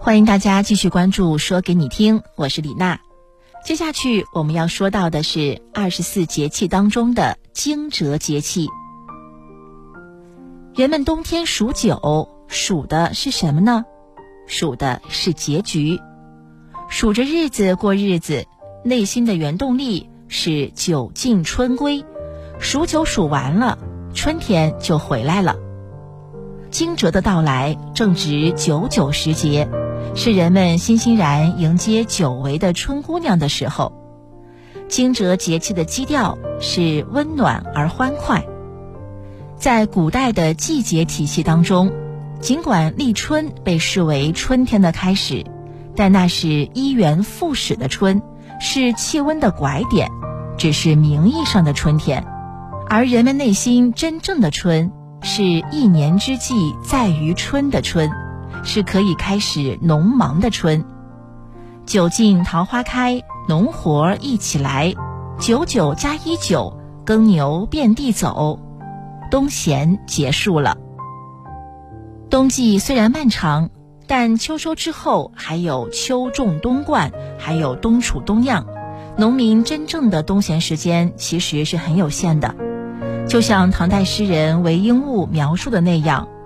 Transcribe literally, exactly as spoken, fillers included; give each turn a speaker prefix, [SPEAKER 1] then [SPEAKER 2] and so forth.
[SPEAKER 1] 欢迎大家继续关注说给你听，我是李娜。接下去我们要说到的是二十四节气当中的惊蛰节气。人们冬天数九，数的是什么呢？数的是结局。数着日子过日子，内心的原动力是九尽春归，数九数完了，春天就回来了。惊蛰的到来正值九九时节，是人们欣欣然迎接久违的春姑娘的时候。惊蛰节气的基调是温暖而欢快。在古代的季节体系当中，尽管立春被视为春天的开始，但那是一元复始的春，是气温的拐点，只是名义上的春天。而人们内心真正的春，是一年之计在于春的春，是可以开始农忙的春。酒尽桃花开，农活一起来，九九加一九，耕牛遍地走，冬闲结束了。冬季虽然漫长，但秋收之后还有秋种冬灌，还有冬储冬酿，农民真正的冬闲时间其实是很有限的。就像唐代诗人韦应物描述的那样，